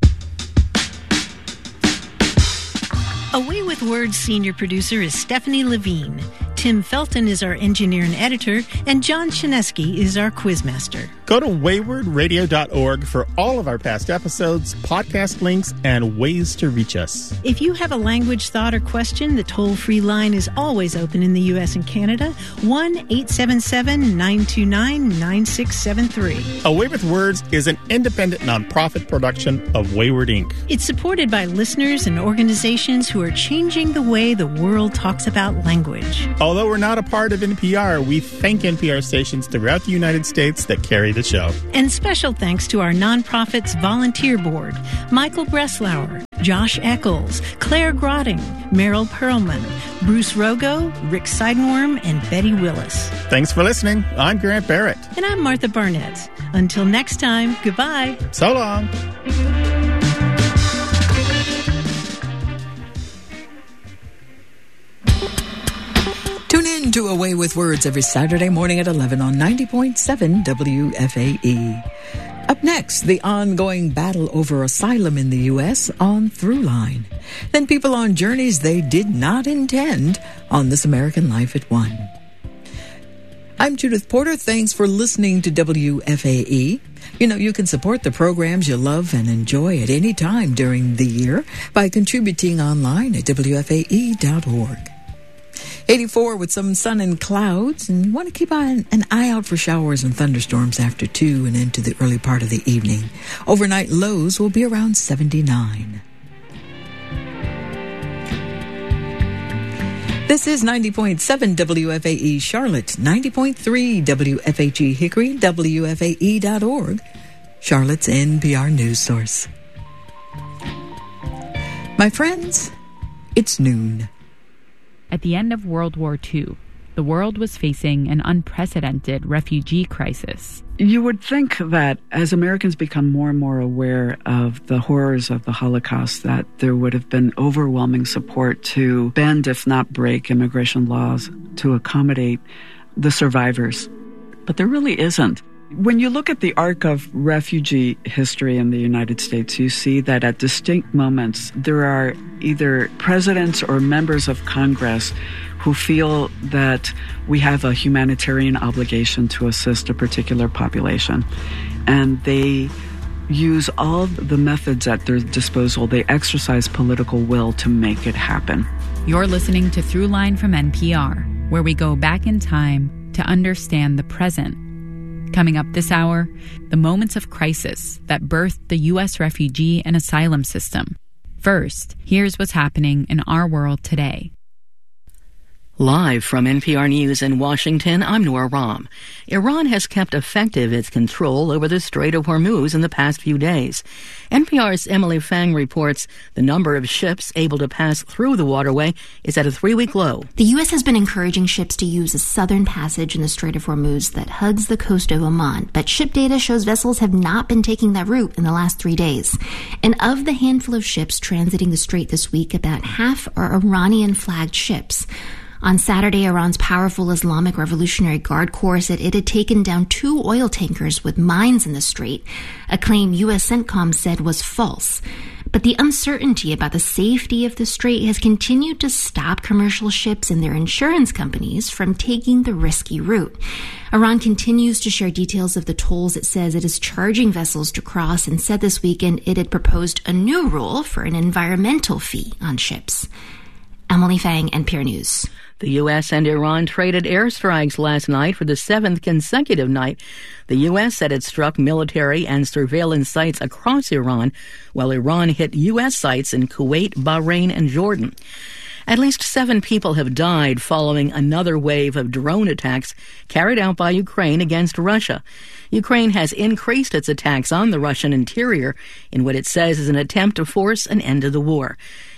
Away with Words senior producer is Stephanie Levine. Tim Felton is our engineer and editor, and John Chinesky is our quizmaster. Go to wayward radio dot org for all of our past episodes, podcast links, and ways to reach us. If you have a language, thought, or question, the toll-free line is always open in the U S and Canada, one eight seven seven, nine two nine, nine six seven three. Away with Words is an independent nonprofit production of Wayward Incorporated. It's supported by listeners and organizations who are changing the way the world talks about language. Although we're not a part of N P R, we thank N P R stations throughout the United States that carry the show. And special thanks to our nonprofit's volunteer board, Michael Breslauer, Josh Eccles, Claire Grotting, Meryl Perlman, Bruce Rogo, Rick Seidenworm, and Betty Willis. Thanks for listening. I'm Grant Barrett. And I'm Martha Barnett. Until next time, goodbye. So long. Tune in to Away with Words every Saturday morning at eleven on ninety point seven W F A E. Up next, the ongoing battle over asylum in the U S on Throughline. Then people on journeys they did not intend on This American Life at One. I'm Judith Porter. Thanks for listening to W F A E. You know, you can support the programs you love and enjoy at any time during the year by contributing online at W F A E dot org. eighty-four with some sun and clouds, and you want to keep an, an eye out for showers and thunderstorms after two and into the early part of the evening. Overnight lows will be around seventy-nine. This is ninety point seven W F A E Charlotte, ninety point three W F H E Hickory, W F A E dot org, Charlotte's N P R news source. My friends, it's noon. At the end of World War Two, the world was facing an unprecedented refugee crisis. You would think that as Americans become more and more aware of the horrors of the Holocaust, that there would have been overwhelming support to bend, if not break, immigration laws to accommodate the survivors. But there really isn't. When you look at the arc of refugee history in the United States, you see that at distinct moments, there are either presidents or members of Congress who feel that we have a humanitarian obligation to assist a particular population. And they use all the methods at their disposal. They exercise political will to make it happen. You're listening to Throughline from N P R, where we go back in time to understand the present. Coming up this hour, the moments of crisis that birthed the U S refugee and asylum system. First, here's what's happening in our world today. Live from N P R News in Washington, I'm Noor Ram. Iran has kept effective its control over the Strait of Hormuz in the past few days. N P R's Emily Fang reports the number of ships able to pass through the waterway is at a three-week low. The U S has been encouraging ships to use a southern passage in the Strait of Hormuz that hugs the coast of Oman, but ship data shows vessels have not been taking that route in the last three days. And of the handful of ships transiting the strait this week, about half are Iranian-flagged ships. On Saturday, Iran's powerful Islamic Revolutionary Guard Corps said it had taken down two oil tankers with mines in the strait, a claim U S CENTCOM said was false. But the uncertainty about the safety of the strait has continued to stop commercial ships and their insurance companies from taking the risky route. Iran continues to share details of the tolls it says it is charging vessels to cross, and said this weekend it had proposed a new rule for an environmental fee on ships. Emily Fang, N P R News. The U S and Iran traded airstrikes last night for the seventh consecutive night. The U S said it struck military and surveillance sites across Iran, while Iran hit U S sites in Kuwait, Bahrain, and Jordan. At least seven people have died following another wave of drone attacks carried out by Ukraine against Russia. Ukraine has increased its attacks on the Russian interior in what it says is an attempt to force an end to the war.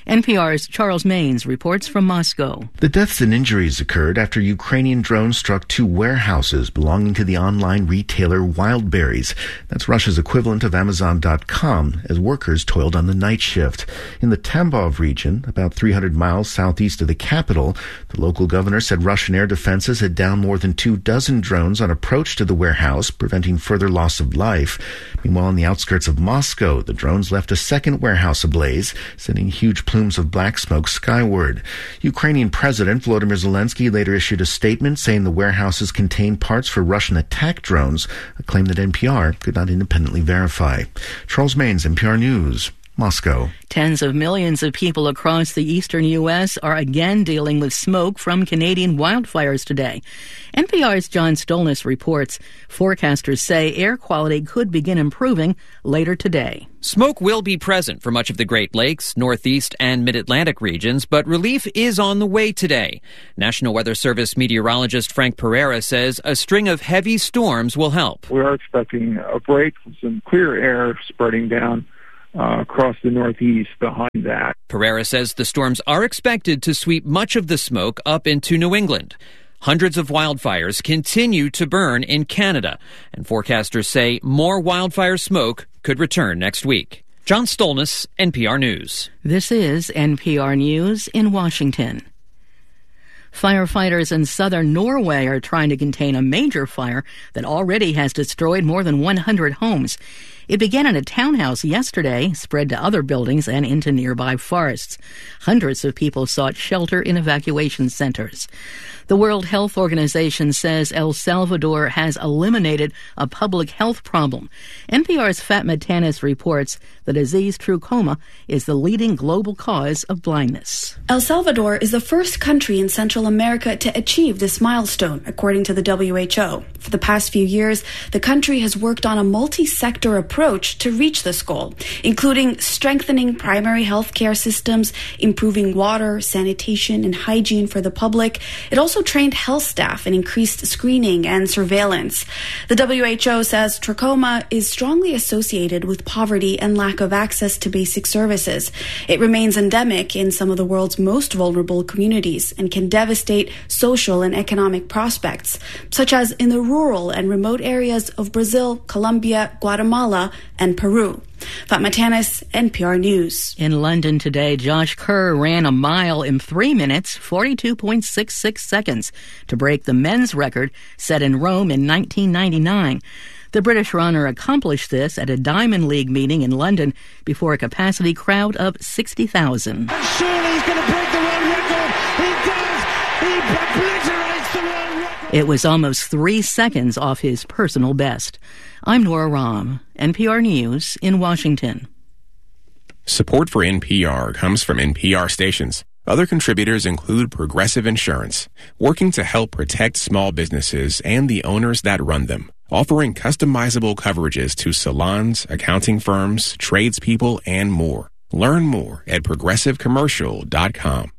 N P R's Charles Maines reports from Moscow. The deaths and injuries occurred after Ukrainian drones struck two warehouses belonging to the online retailer Wildberries. That's Russia's equivalent of Amazon dot com, as workers toiled on the night shift. In the Tambov region, about three hundred miles southeast of the capital, the local governor said Russian air defenses had downed more than two dozen drones on approach to the warehouse, preventing further loss of life. Meanwhile, on the outskirts of Moscow, the drones left a second warehouse ablaze, sending huge plumes of black smoke skyward. Ukrainian President Volodymyr Zelensky later issued a statement saying the warehouses contained parts for Russian attack drones, a claim that N P R could not independently verify. Charles Maines, N P R News, Moscow. Tens of millions of people across the eastern U S are again dealing with smoke from Canadian wildfires today. N P R's John Stolnis reports forecasters say air quality could begin improving later today. Smoke will be present for much of the Great Lakes, Northeast, and Mid-Atlantic regions, but relief is on the way today. National Weather Service meteorologist Frank Pereira says a string of heavy storms will help. We are expecting a break, some clear air spreading down Uh, across the Northeast behind that. Pereira says the storms are expected to sweep much of the smoke up into New England. Hundreds of wildfires continue to burn in Canada, and forecasters say more wildfire smoke could return next week. John Stolnis, N P R News. This is N P R News in Washington. Firefighters in southern Norway are trying to contain a major fire that already has destroyed more than one hundred homes. It began in a townhouse yesterday, spread to other buildings and into nearby forests. Hundreds of people sought shelter in evacuation centers. The World Health Organization says El Salvador has eliminated a public health problem. N P R's Fatma Tanis reports the disease trachoma is the leading global cause of blindness. El Salvador is the first country in Central America to achieve this milestone, according to the W H O. For the past few years, the country has worked on a multi-sector approach to reach this goal, including strengthening primary health care systems, improving water, sanitation, and hygiene for the public. It also trained health staff and increased screening and surveillance. The W H O says trachoma is strongly associated with poverty and lack of access to basic services. It remains endemic in some of the world's most vulnerable communities and can devastate social and economic prospects, such as in the rural and remote areas of Brazil, Colombia, Guatemala, and Peru. Fatma Tanis, N P R News. In London today, Josh Kerr ran a mile in three minutes, forty-two point six six seconds, to break the men's record set in Rome in nineteen ninety-nine. The British runner accomplished this at a Diamond League meeting in London before a capacity crowd of sixty thousand. And surely he's going to break the world record. He does. He obliterates the world record. It was almost three seconds off his personal best. I'm Nora Rahm, N P R News in Washington. Support for N P R comes from N P R stations. Other contributors include Progressive Insurance, working to help protect small businesses and the owners that run them, offering customizable coverages to salons, accounting firms, tradespeople, and more. Learn more at progressive commercial dot com.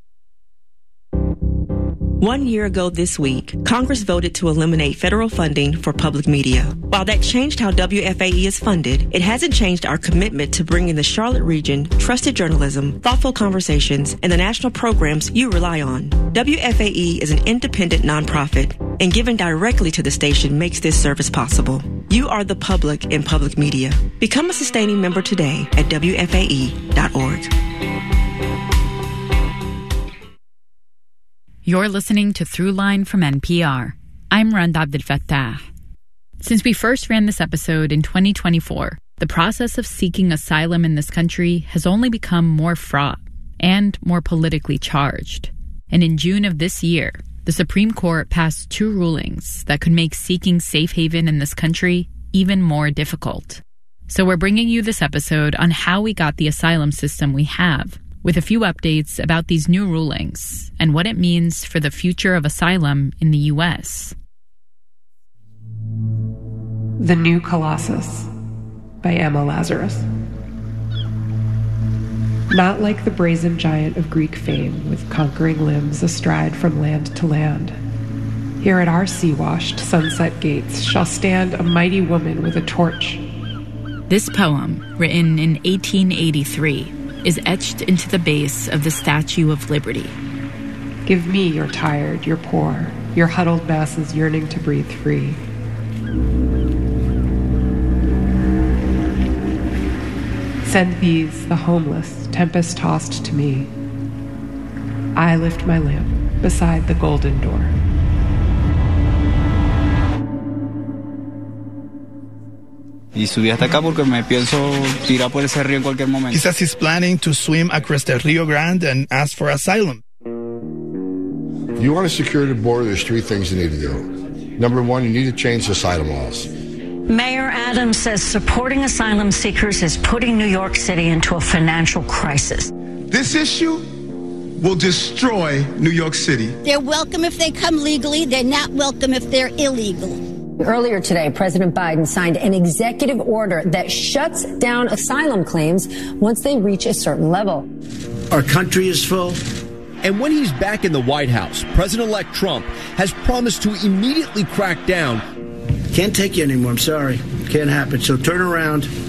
One year ago this week, Congress voted to eliminate federal funding for public media. While that changed how W F A E is funded, it hasn't changed our commitment to bringing the Charlotte region trusted journalism, thoughtful conversations, and the national programs you rely on. W F A E is an independent nonprofit, and giving directly to the station makes this service possible. You are the public in public media. Become a sustaining member today at W F A E dot org. You're listening to Throughline from N P R. I'm Rand Abdel Fattah. Since we first ran this episode in twenty twenty-four, the process of seeking asylum in this country has only become more fraught and more politically charged. And in June of this year, the Supreme Court passed two rulings that could make seeking safe haven in this country even more difficult. So we're bringing you this episode on how we got the asylum system we have, with a few updates about these new rulings and what it means for the future of asylum in the U S. The New Colossus by Emma Lazarus. Not like the brazen giant of Greek fame with conquering limbs astride from land to land. Here at our sea-washed sunset gates shall stand a mighty woman with a torch. This poem, written in eighteen eighty-three, is etched into the base of the Statue of Liberty. Give me your tired, your poor, your huddled masses yearning to breathe free. Send these, the homeless, tempest-tossed to me. I lift my lamp beside the golden door. Y subí hasta acá porque me pienso tirar por ese río en cualquier momento. He says he's planning to swim across the Rio Grande and ask for asylum. If you want to secure the border, there's three things you need to do. Number one, you need to change the asylum laws. Mayor Adams says supporting asylum seekers is putting New York City into a financial crisis. This issue will destroy New York City. They're welcome if they come legally. They're not welcome if they're illegal. Earlier today, President Biden signed an executive order that shuts down asylum claims once they reach a certain level. Our country is full. And when he's back in the White House, President-elect Trump has promised to immediately crack down. Can't take you anymore. I'm sorry. Can't happen. So turn around